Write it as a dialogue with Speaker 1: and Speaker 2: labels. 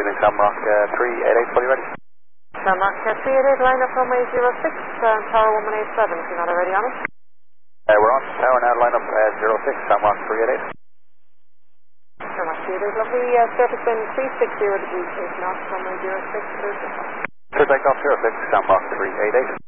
Speaker 1: evening, Sunmark 388, fully ready.
Speaker 2: Sunmark 388, line up runway 06, tower 1187, if you're not already on it.
Speaker 1: We're on tower now, line up 06, Sunmark 388.
Speaker 2: Sunmark 388, lovely. Surface wind 360 degrees, if not runway 06, clear to
Speaker 1: Clear takeoff 06, Sunmark 388.